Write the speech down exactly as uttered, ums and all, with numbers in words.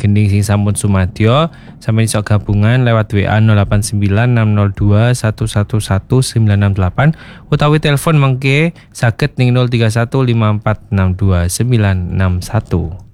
gending sing sampun sumadyo, sampeyan iso gabungan lewat W A nol delapan sembilan enam nol dua satu satu satu sembilan enam delapan utawi telepon mengke saged ning nol tiga satu lima empat enam dua sembilan enam satu.